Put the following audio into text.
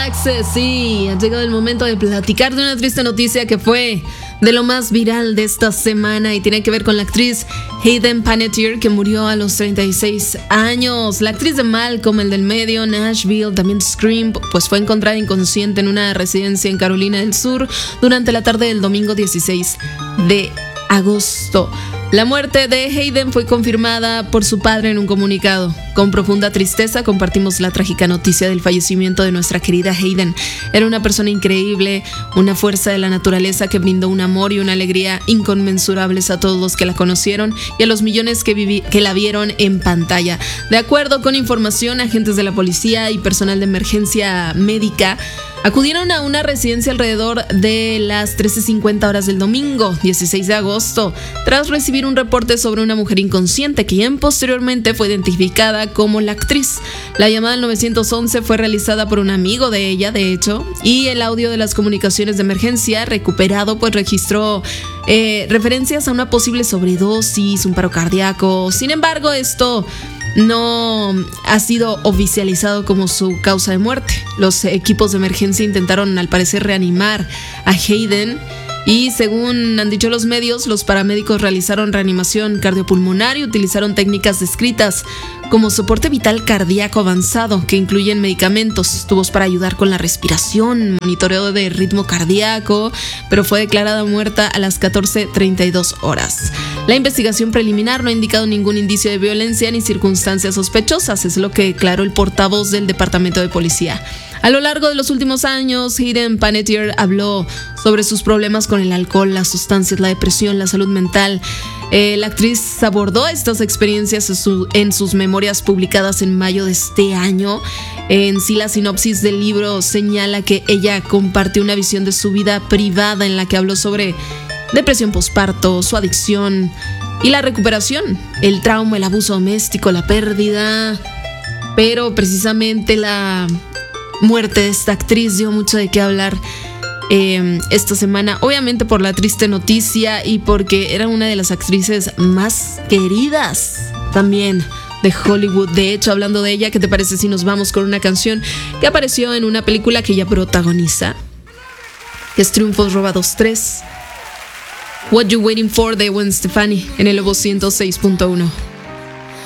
Access, sí, ha llegado el momento de platicar de una triste noticia que fue de lo más viral de esta semana y tiene que ver con la actriz Hayden Panettiere, que murió a los 36 años. La actriz de Malcolm, el del medio, Nashville, también Scream, pues fue encontrada inconsciente en una residencia en Carolina del Sur durante la tarde del domingo 16 de agosto. La muerte de Hayden fue confirmada por su padre en un comunicado. Con profunda tristeza compartimos la trágica noticia del fallecimiento de nuestra querida Hayden. Era una persona increíble, una fuerza de la naturaleza que brindó un amor y una alegría inconmensurables a todos los que la conocieron y a los millones que la vieron en pantalla. De acuerdo con información, agentes de la policía y personal de emergencia médica acudieron a una residencia alrededor de las 13:50 horas del domingo, 16 de agosto, tras recibir un reporte sobre una mujer inconsciente, quien posteriormente fue identificada como la actriz. La llamada al 911 fue realizada por un amigo de ella, de hecho, y el audio de las comunicaciones de emergencia recuperado pues registró referencias a una posible sobredosis, un paro cardíaco. Sin embargo, esto no ha sido oficializado como su causa de muerte. Los equipos de emergencia intentaron, al parecer, reanimar a Hayden y, según han dicho los medios, los paramédicos realizaron reanimación cardiopulmonar y utilizaron técnicas descritas como soporte vital cardíaco avanzado, que incluyen medicamentos, tubos para ayudar con la respiración, monitoreo de ritmo cardíaco, pero fue declarada muerta a las 14:32 horas. La investigación preliminar no ha indicado ningún indicio de violencia ni circunstancias sospechosas, es lo que declaró el portavoz del Departamento de Policía. A lo largo de los últimos años, Hayden Panettiere habló sobre sus problemas con el alcohol, las sustancias, la depresión, la salud mental. La actriz abordó estas experiencias en sus memorias publicadas en mayo de este año. En sí, la sinopsis del libro señala que ella compartió una visión de su vida privada en la que habló sobre depresión posparto, su adicción y la recuperación, el trauma, el abuso doméstico, la pérdida. Pero precisamente la muerte de esta actriz dio mucho de qué hablar esta semana, obviamente por la triste noticia y porque era una de las actrices más queridas también de Hollywood. De hecho, hablando de ella, ¿qué te parece si nos vamos con una canción que apareció en una película que ella protagoniza, que es Triunfos Robados 3? What You Waiting For, de Gwen Stefani, en el Lobo 106.1.